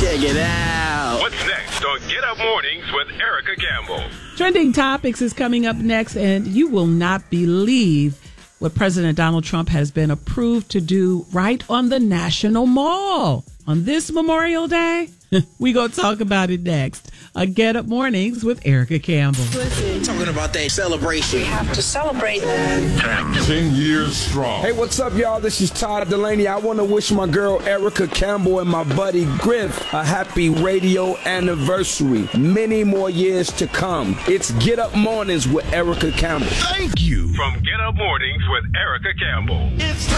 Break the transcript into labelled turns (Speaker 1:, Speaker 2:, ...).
Speaker 1: Check it out.
Speaker 2: What's next on Get Up Mornings with Erica Campbell?
Speaker 3: Trending Topics is coming up next, and you will not believe what President Donald Trump has been approved to do right on the National Mall on this Memorial Day. We gonna talk about it next. Get Up Mornings with Erica Campbell.
Speaker 1: Talking about that celebration.
Speaker 4: We have to celebrate.
Speaker 5: 10 years strong.
Speaker 6: Hey, what's up, y'all? This is Todd Delaney. I want to wish my girl Erica Campbell and my buddy Griff a happy radio anniversary. Many more years to come. It's Get Up Mornings with Erica Campbell.
Speaker 1: Thank you.
Speaker 2: From Get Up Mornings with Erica Campbell.
Speaker 1: It's